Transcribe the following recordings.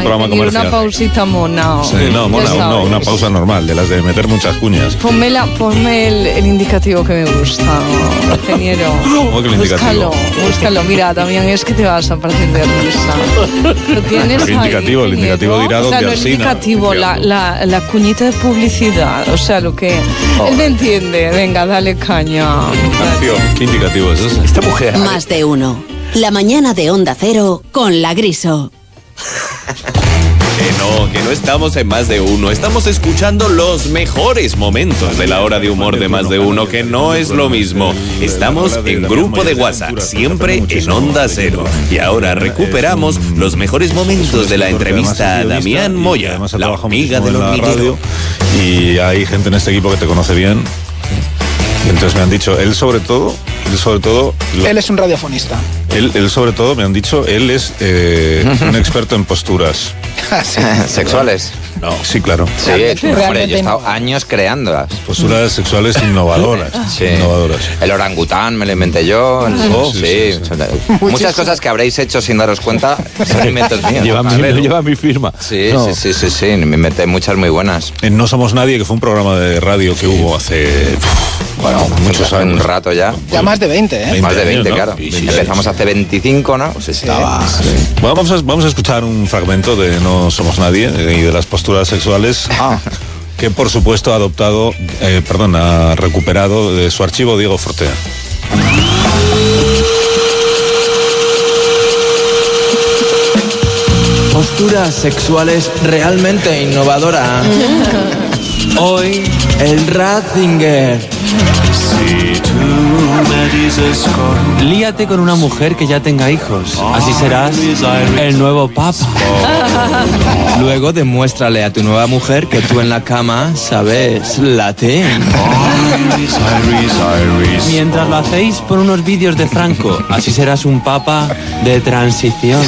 programa comercial. Una pausita mona. Sí, no, mona, no, una pausa normal, de las de meter muchas cuñas. Ponme el indicativo que me gusta, ingeniero. ¿Cómo que el indicativo? Búscalo. Mira, Damián, es que te vas a partir de risa. Lo tienes El indicativo, ahí, el indicativo dirá dónde no el indicativo, la cuñita de publicidad, o sea, lo que... Él me entiende, venga, dale caña. ¿Qué indicativo es ese? Esta mujer... Más de uno. La mañana de Onda Cero con La Griso. Que no estamos en Más de Uno. Estamos escuchando los mejores momentos de la hora de humor de Más de Uno, que no es lo mismo. Estamos en grupo de WhatsApp, siempre en Onda Cero. Y ahora recuperamos los mejores momentos de la entrevista a Damián Moya, la amiga del hormiguero. Y hay gente en este equipo que te conoce bien. Y entonces me han dicho, él sobre todo... Él es un radiofonista. Él sobre todo, me han dicho, él es un experto en posturas. Sí. ¿Sexuales? No. Sí, claro. Sí, hombre, yo he estado años creándolas. Posturas sexuales innovadoras. Sí. Innovadoras. El orangután me lo inventé yo. Sí. Muchas cosas que habréis hecho sin daros cuenta son inventos míos. Lleva mi firma. Sí. Me inventé muchas muy buenas. En No Somos Nadie, que fue un programa de radio que hubo hace... muchos años. Un rato ya. Ya más de 20, ¿eh? Más de 20, ¿no? claro. Sí. Empezamos hace 25, ¿no? Pues estaba... Sí. Bueno, vamos a escuchar un fragmento de No Somos Nadie y de las posturas sexuales que, por supuesto, ha recuperado de su archivo Diego Fortea. Posturas sexuales realmente innovadoras. Hoy, el Ratzinger. Líate con una mujer que ya tenga hijos. Así serás el nuevo papa. Luego demuéstrale a tu nueva mujer que tú en la cama sabes latín. Mientras lo hacéis por unos vídeos de Franco. Así serás un papa de transición.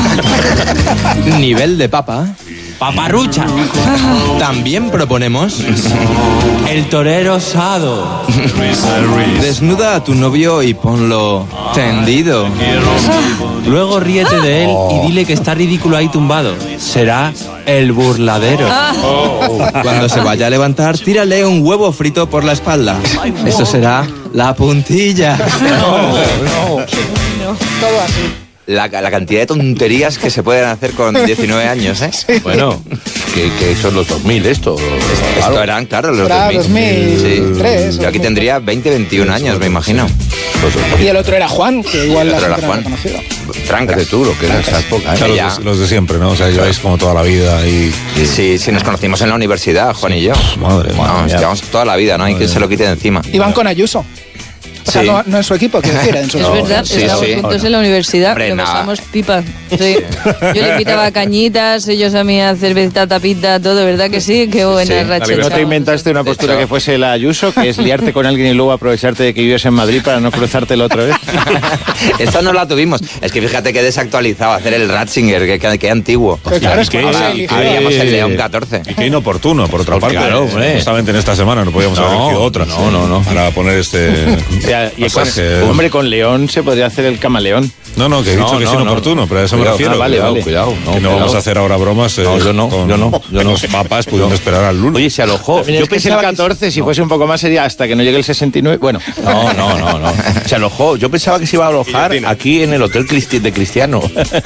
Nivel de papa. Paparrucha. También proponemos el torero osado. Desnuda a tu novio y ponlo tendido. Luego ríete de él y dile que está ridículo ahí tumbado. Será el burladero. Cuando se vaya a levantar, tírale un huevo frito por la espalda. Eso será la puntilla. Todo así. La cantidad de tonterías que se pueden hacer con 19 años, ¿eh? Sí. Bueno, que son los 2000 esto. Esto eran, claro, los Era 2003. Sí. Yo aquí tendría 20, 21 años, me imagino. Y el otro era Juan, que igual El la otro gente era no Juan. lo ha conocido. Trancas. De tú, lo que era esa época. Claro, ya. los de siempre, ¿no? O sea, lleváis como toda la vida y... Sí, nos conocimos en la universidad, Juan y yo. Madre mía. Vamos, llevamos toda la vida, ¿no? Hay quien se lo quite de encima. Iban con Ayuso. O sea, Sí. no en su equipo, quiero decir, en su Es verdad, sí, estábamos sí. juntos en la universidad, Hombre, nos nada. pasamos pipas. Sí. Yo le invitaba cañitas, ellos a mí a cerveza, tapita, todo, ¿verdad que sí? Qué buena Sí. racha. ¿No te inventaste una postura hecho- que fuese la Ayuso, que es liarte con alguien y luego aprovecharte de que vives en Madrid para no cruzártelo otra vez? Esta no la tuvimos. Es que fíjate que desactualizado hacer el Ratzinger, que antiguo. Pero claro, es que no se Ahora elige. haríamos el León 14. Y qué inoportuno, por otra parte. claro, hombre. Justamente en esta semana no podíamos haber elegido otra. No. Para poner este... Hombre, con León se podría hacer el camaleón. No, que he dicho que es inoportuno, pero a eso me refiero. Vale. Cuidado. Que no vamos a hacer ahora bromas yo no. con los papas pudiendo esperar al lunes. Oye, se alojó. Yo pensé el 14, si fuese un poco más sería hasta que no llegue el 69. Bueno, no. Se alojó. Yo pensaba que se iba a alojar aquí en el Hotel de Cristiano.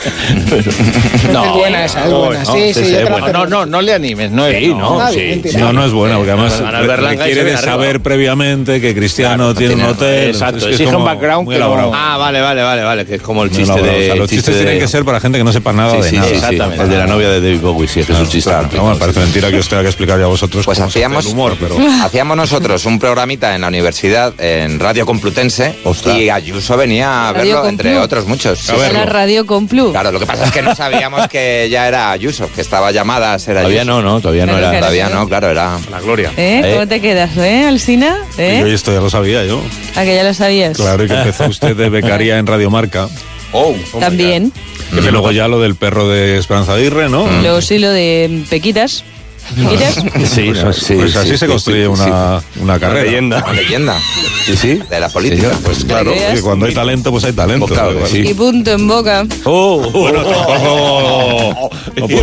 Es buena esa, es buena. Sí, yo te la acepto. No le animes. No es. No es buena, porque además Manuel Berlanga requiere se de viene arriba. saber previamente que Cristiano tiene un hotel. Exacto, Es que es exige un como background muy que no- elaborado. Ah, vale, que es como el Muy chiste elaborado. de... O sea, los chistes tienen que ser para gente que no sepa nada de nada. Exactamente. El de la novia de David Bowie, sí, que es un chiste. No, me parece mentira que os tenga que explicar ya a vosotros Pues cómo se hace hacíamos, el humor, pero... hacíamos nosotros un programita en la universidad, en Radio Complutense, y Ayuso venía a Radio verlo, entre Complu. otros muchos. Sí, A sí. La radio Complu. Claro, lo que pasa es que no sabíamos que ya era Ayuso, que estaba llamada a ser Ayuso. Todavía no Claro, era... claro. Todavía no, claro, era... La gloria. ¿Cómo te quedas, Alsina? Y yo esto ya lo sabía yo. ¿A que ya lo sabías? Claro, y que empezó usted de becaria en Radio Marca. También. Y luego ya lo del perro de Esperanza Aguirre, ¿no? Luego sí lo de Pequitas. ¿Pequitas? Pues así se construye una carrera. Una leyenda. Sí. De la política. Pues claro, Para que veas. y cuando hay talento, pues hay talento. Claro que Igual. sí. Y punto en boca. Bueno, tampoco...